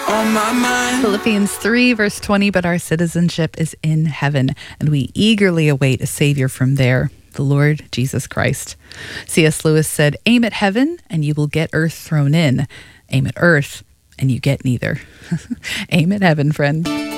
on my mind. Philippians 3, verse 20, but our citizenship is in heaven, and we eagerly await a Savior from there, the Lord Jesus Christ. C.S. Lewis said, aim at heaven, and you will get earth thrown in. Aim at earth, and you get neither. Aim at heaven, friend.